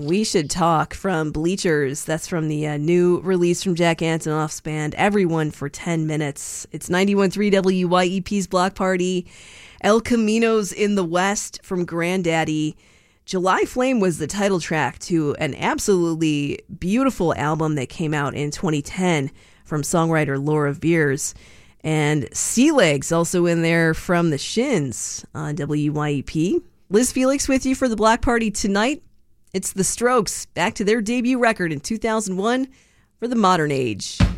We Should Talk from Bleachers. That's from the new release from Jack Antonoff's band, Everyone for 10 Minutes. It's 91.3 WYEP's Block Party. El Camino's in the West from Granddaddy. July Flame was the title track to an absolutely beautiful album that came out in 2010 from songwriter Laura Veers. And Sea Legs also in there from the Shins on WYEP. Liz Felix with you for the Block Party tonight. It's The Strokes, back to their debut record in 2001 for the modern age.